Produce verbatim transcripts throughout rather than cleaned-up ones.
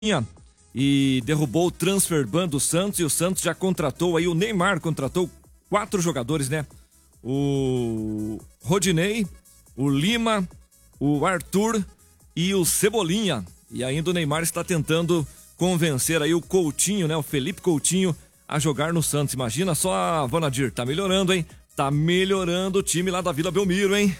e derrubou o transfer ban do Santos, e o Santos já contratou aí, o Neymar contratou quatro jogadores, né? O Rodinei, o Lima, o Arthur e o Cebolinha. E ainda o Neymar está tentando convencer aí o Coutinho, né? O Felipe Coutinho a jogar no Santos. Imagina só, Vanadir, tá melhorando, hein? Tá melhorando o time lá da Vila Belmiro, hein?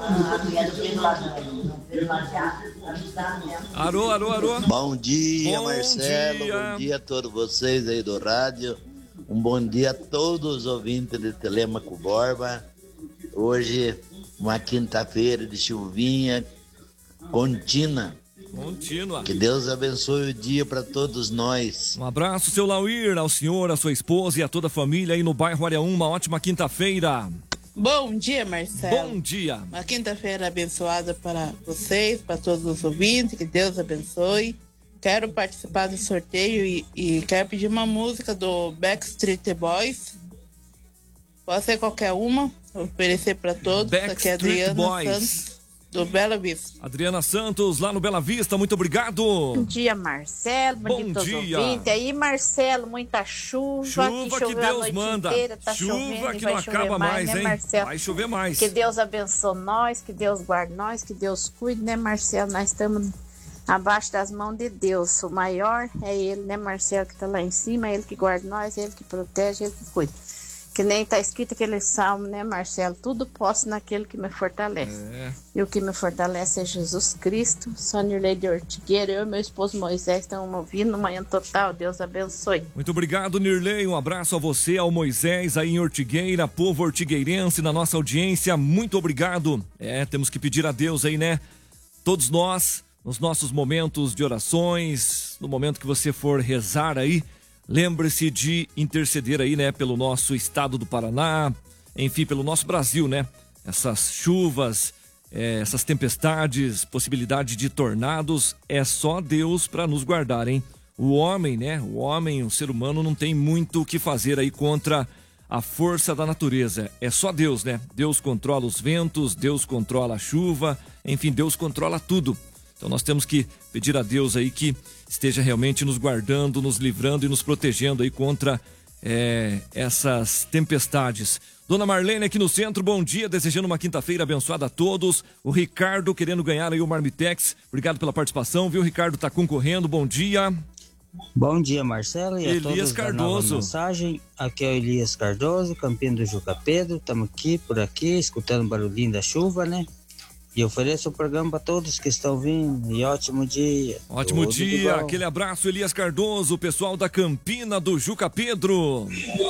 Alô, alô, alô. Bom dia, bom Marcelo. Dia. Bom dia a todos vocês aí do rádio. Um bom dia a todos os ouvintes de Telêmaco Borba. Hoje, uma quinta-feira de chuvinha contínua. Contínua. Que Deus abençoe o dia para todos nós. Um abraço, seu Lauir, ao senhor, à sua esposa e a toda a família aí no bairro Área um. Uma ótima quinta-feira. Bom dia, Marcelo. Bom dia. Uma quinta-feira abençoada para vocês, para todos os ouvintes, que Deus abençoe. Quero participar do sorteio e, e quero pedir uma música do Backstreet Boys. Pode ser qualquer uma, oferecer para todos. Aqui é Adriana Boys. Santos, do Bela Vista. Adriana Santos, lá no Bela Vista, muito obrigado. Bom dia, Marcelo. Bom, Bom dia, dia. ouvintes. Aí, Marcelo, muita chuva. Chuva que Deus manda. Inteira, tá Chuva que vai não acaba mais, mais, né, hein? Marcelo? Vai chover mais. Que Deus abençoe nós, que Deus guarde nós, que Deus cuide, né, Marcelo? Nós estamos abaixo das mãos de Deus. O maior é Ele, né, Marcelo, que tá lá em cima. É Ele que guarda nós, é Ele que protege, é Ele que cuida. Que nem tá escrito aquele salmo, né, Marcelo? Tudo posso naquele que me fortalece. É. E o que me fortalece é Jesus Cristo. Sônia Leide Ortigueira, eu e meu esposo Moisés estamos ouvindo. Manhã Total, Deus abençoe. Muito obrigado, Nirley. Um abraço a você, ao Moisés, aí em Ortigueira, povo ortigueirense, na nossa audiência. Muito obrigado. É, temos que pedir a Deus aí, né? Todos nós, nos nossos momentos de orações, no momento que você for rezar aí, lembre-se de interceder aí, né, pelo nosso estado do Paraná, enfim, pelo nosso Brasil, né? Essas chuvas, é, essas tempestades, possibilidade de tornados, é só Deus para nos guardar, hein? O homem, né? O homem, o ser humano não tem muito o que fazer aí contra a força da natureza. É só Deus, né? Deus controla os ventos, Deus controla a chuva, enfim, Deus controla tudo. Então nós temos que pedir a Deus aí que esteja realmente nos guardando, nos livrando e nos protegendo aí contra é, essas tempestades. Dona Marlene aqui no centro, bom dia, desejando uma quinta-feira abençoada a todos. O Ricardo querendo ganhar aí o Marmitex, obrigado pela participação, viu? O Ricardo tá concorrendo, bom dia. Bom dia, Marcelo, e Elias a todos Cardoso. da nova mensagem. Aqui é o Elias Cardoso, Campino do Juca Pedro, estamos aqui, por aqui, escutando o barulhinho da chuva, né? E ofereço o programa para todos que estão vindo. E ótimo dia. Ótimo Tudo dia. Aquele abraço, Elias Cardoso, o pessoal da Campina do Juca Pedro.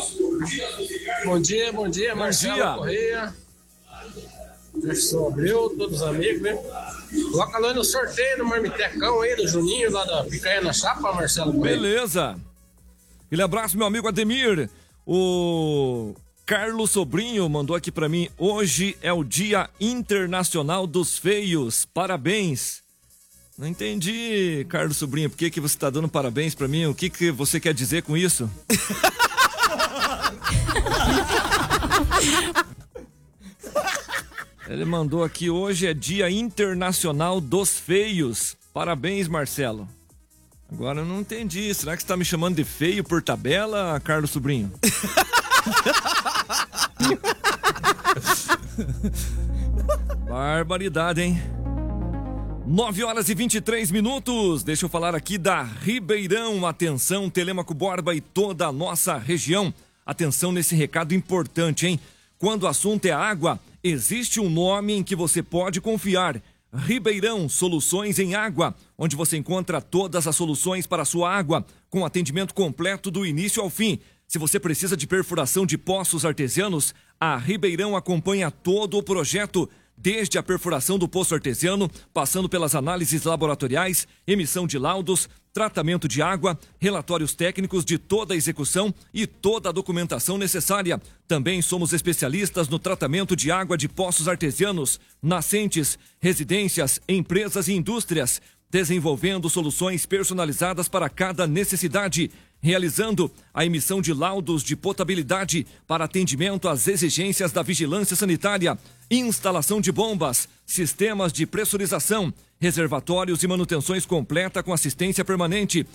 Bom dia, bom dia, bom Marcelo dia. Correia. Jefferson Abreu, todos os amigos, né? Coloca nós no sorteio do Marmitecão aí, do Juninho, lá da Picanha na Chapa, Marcelo Correia. Beleza. Aquele abraço, meu amigo Ademir. O Carlos Sobrinho mandou aqui pra mim, hoje é o Dia Internacional dos Feios, parabéns. Não entendi, Carlos Sobrinho, por que, que você tá dando parabéns pra mim? O que, que você quer dizer com isso? Ele mandou aqui, hoje é Dia Internacional dos Feios, parabéns, Marcelo. Agora eu não entendi, será que você tá me chamando de feio por tabela, Carlos Sobrinho? Barbaridade, hein? nove horas e vinte e três minutos. Deixa eu falar aqui da Ribeirão. Atenção, Telêmaco Borba e toda a nossa região. Atenção nesse recado importante, hein? Quando o assunto é água, existe um nome em que você pode confiar. Ribeirão Soluções em Água, onde você encontra todas as soluções para a sua água, com atendimento completo do início ao fim. Se você precisa de perfuração de poços artesianos, a Ribeirão acompanha todo o projeto, desde a perfuração do poço artesiano, passando pelas análises laboratoriais, emissão de laudos, tratamento de água, relatórios técnicos de toda a execução e toda a documentação necessária. Também somos especialistas no tratamento de água de poços artesianos, nascentes, residências, empresas e indústrias. desenvolvendo soluções personalizadas para cada necessidade, realizando a emissão de laudos de potabilidade para atendimento às exigências da vigilância sanitária, instalação de bombas, sistemas de pressurização, reservatórios e manutenções completa com assistência permanente,